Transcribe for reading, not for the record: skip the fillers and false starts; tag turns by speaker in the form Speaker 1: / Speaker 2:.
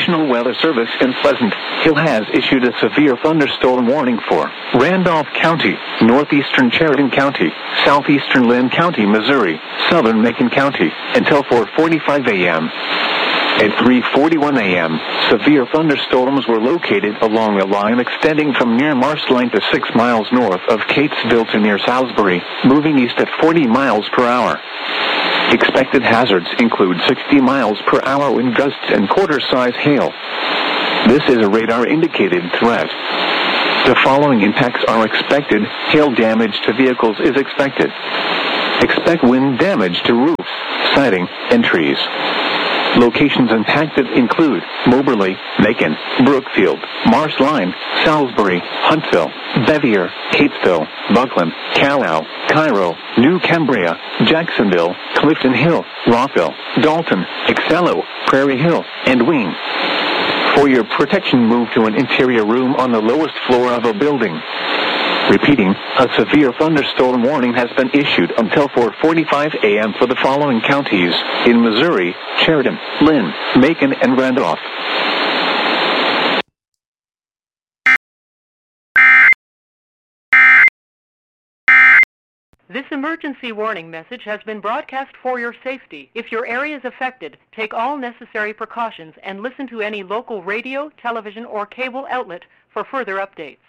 Speaker 1: National Weather Service in Pleasant Hill has issued a severe thunderstorm warning for Randolph County, northeastern Sheridan County, southeastern Lynn County, Missouri, southern Macon County, until 4:45 a.m. At 3:41 a.m., severe thunderstorms were located along a line extending from near Marceline to 6 miles north of Catesville to near Salisbury, moving east at 40 miles per hour. Expected hazards include 60 miles per hour wind gusts and quarter-size hail. This is a radar-indicated threat. The following impacts are expected. Hail damage to vehicles is expected. Expect wind damage to roofs, siding, and trees. Locations impacted include Moberly, Macon, Brookfield, Marceline, Salisbury, Huntsville, Bevier, Catesville, Buckland, Carlisle, Cairo, New Cambria, Jacksonville, Clifton Hill, Rockville, Dalton, Excello, Prairie Hill, and Wayne. For your protection, move to an interior room on the lowest floor of a building. Repeating, a severe thunderstorm warning has been issued until 4:45 a.m. for the following counties in Missouri: Sheridan, Lynn, Macon, and Randolph.
Speaker 2: This emergency warning message has been broadcast for your safety. If your area is affected, take all necessary precautions and listen to any local radio, television, or cable outlet for further updates.